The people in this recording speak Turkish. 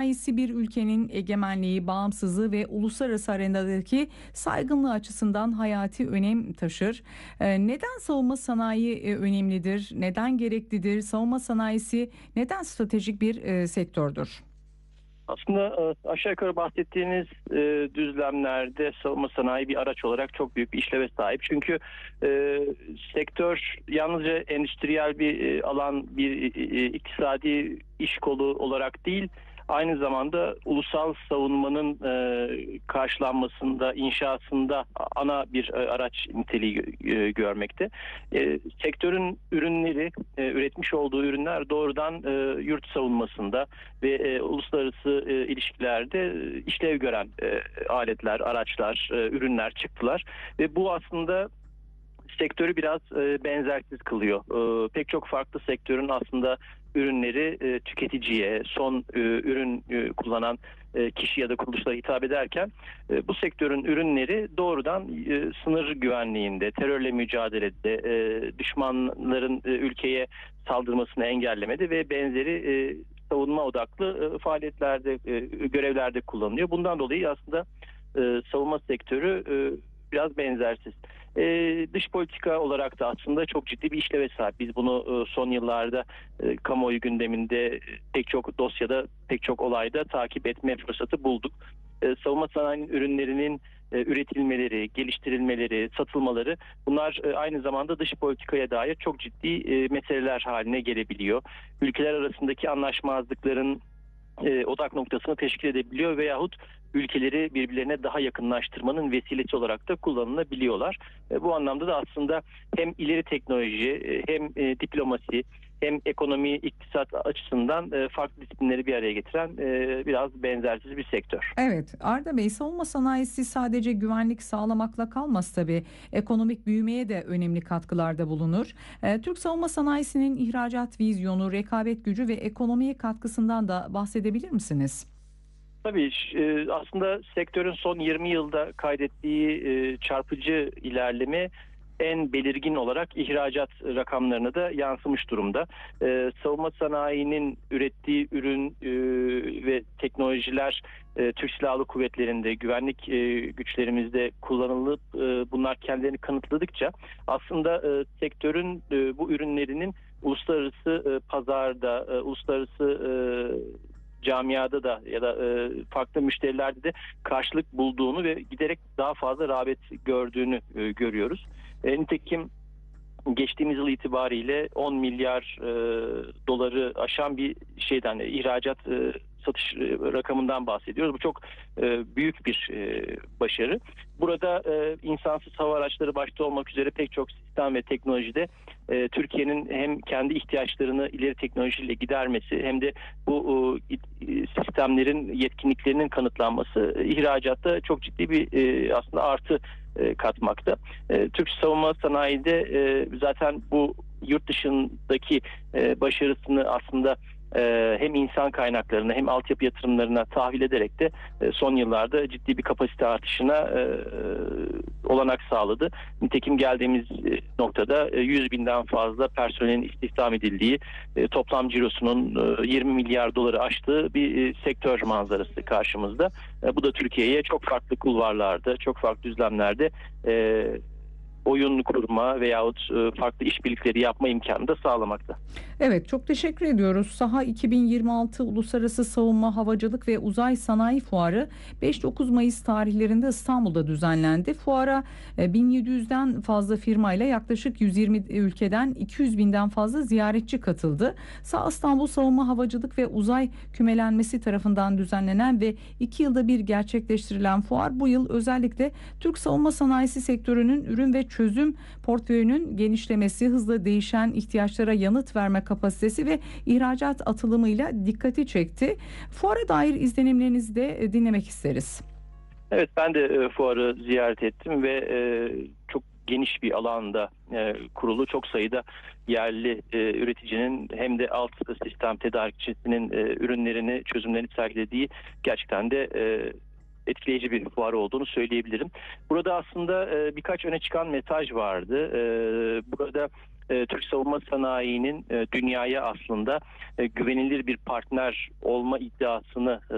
sanayisi bir ülkenin egemenliği, bağımsızlığı ve uluslararası arenadaki saygınlığı açısından hayati önem taşır. Neden savunma sanayi önemlidir? Neden gereklidir? Savunma sanayisi neden stratejik bir sektördür? Aslında aşağı yukarı bahsettiğiniz düzlemlerde savunma sanayi bir araç olarak çok büyük bir işleve sahip. Çünkü sektör yalnızca endüstriyel bir alan, bir iktisadi iş kolu olarak değil, aynı zamanda ulusal savunmanın karşılanmasında, inşasında ana bir araç niteliği görmekte. Sektörün ürünleri, üretmiş olduğu ürünler doğrudan yurt savunmasında ve uluslararası ilişkilerde işlev gören aletler, araçlar, ürünler çıktılar ve bu aslında sektörü biraz benzersiz kılıyor. Pek çok farklı sektörün aslında ürünleri tüketiciye, son ürün kullanan kişi ya da kuruluşlara hitap ederken bu sektörün ürünleri doğrudan sınır güvenliğinde, terörle mücadelede, düşmanların ülkeye saldırmasını engellemede ve benzeri savunma odaklı faaliyetlerde, görevlerde kullanılıyor. Bundan dolayı aslında savunma sektörü biraz benzersiz. Dış politika olarak da aslında çok ciddi bir işleve sahip. Biz bunu son yıllarda kamuoyu gündeminde pek çok dosyada, pek çok olayda takip etme fırsatı bulduk. Savunma sanayinin ürünlerinin üretilmeleri, geliştirilmeleri, satılmaları, bunlar aynı zamanda dış politikaya dair çok ciddi meseleler haline gelebiliyor. Ülkeler arasındaki anlaşmazlıkların odak noktasını teşkil edebiliyor veyahut ülkeleri birbirlerine daha yakınlaştırmanın vesilesi olarak da kullanılabiliyorlar. Bu anlamda da aslında hem ileri teknoloji, hem diplomasi, hem ekonomi, iktisat açısından farklı disiplinleri bir araya getiren biraz benzersiz bir sektör. Evet, Arda Bey, savunma sanayisi sadece güvenlik sağlamakla kalmaz tabii. Ekonomik büyümeye de önemli katkılarda bulunur. Türk savunma sanayisinin ihracat vizyonu, rekabet gücü ve ekonomiye katkısından da bahsedebilir misiniz? Tabii aslında sektörün son 20 yılda kaydettiği çarpıcı ilerleme en belirgin olarak ihracat rakamlarına da yansımış durumda. Savunma sanayinin ürettiği ürün ve teknolojiler Türk Silahlı Kuvvetleri'nde, güvenlik güçlerimizde kullanılıp bunlar kendilerini kanıtladıkça aslında sektörün bu ürünlerinin uluslararası pazarda, uluslararası camiada da ya da farklı müşterilerde de karşılık bulduğunu ve giderek daha fazla rağbet gördüğünü görüyoruz. Nitekim geçtiğimiz yıl itibariyle 10 milyar doları aşan bir ihracat satış rakamından bahsediyoruz. Bu çok büyük bir başarı. Burada insansız hava araçları başta olmak üzere pek çok sistem ve teknolojide Türkiye'nin hem kendi ihtiyaçlarını ileri teknolojiyle gidermesi hem de bu sistemlerin yetkinliklerinin kanıtlanması ihracatta çok ciddi bir aslında artı katmakta. Türk savunma sanayide zaten bu yurt dışındaki başarısını aslında hem insan kaynaklarına hem altyapı yatırımlarına tahvil ederek de son yıllarda ciddi bir kapasite artışına olanak sağladı. Nitekim geldiğimiz noktada 100 binden fazla personelin istihdam edildiği, toplam cirosunun 20 milyar doları aştığı bir sektör manzarası karşımızda. Bu da Türkiye'ye çok farklı kulvarlarda, çok farklı düzlemlerde oyun kurma veyahut farklı işbirlikleri yapma imkanı da sağlamakta. Evet, çok teşekkür ediyoruz. Saha 2026 Uluslararası Savunma Havacılık ve Uzay Sanayi Fuarı 5-9 Mayıs tarihlerinde İstanbul'da düzenlendi. Fuara 1700'den fazla firmayla yaklaşık 120 ülkeden 200 binden fazla ziyaretçi katıldı. Saha İstanbul Savunma Havacılık ve Uzay Kümelenmesi tarafından düzenlenen ve 2 yılda bir gerçekleştirilen fuar bu yıl özellikle Türk savunma sanayisi sektörünün ürün ve çözüm portföyünün genişlemesi, hızla değişen ihtiyaçlara yanıt verme kapasitesi ve ihracat atılımıyla dikkati çekti. Fuara dair izlenimlerinizi de dinlemek isteriz. Evet, ben de fuarı ziyaret ettim ve çok geniş bir alanda kurulu, çok sayıda yerli üreticinin hem de alt sistem tedarikçisinin ürünlerini, çözümlerini sergilediği gerçekten de etkileyici bir fuar olduğunu söyleyebilirim. Burada aslında birkaç öne çıkan mesaj vardı. Burada Türk savunma sanayinin dünyaya aslında güvenilir bir partner olma iddiasını